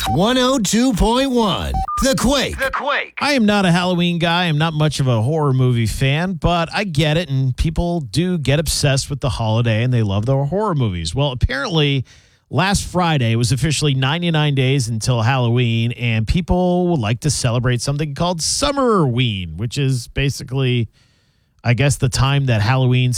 102.1 The Quake. I am not a Halloween guy. I'm not much of a horror movie fan, but I get it. And people do get obsessed with the holiday and they love their horror movies. Well, apparently last Friday was officially 99 days until Halloween, and people would like to celebrate something called Summerween, which is basically, I guess, the time that Halloween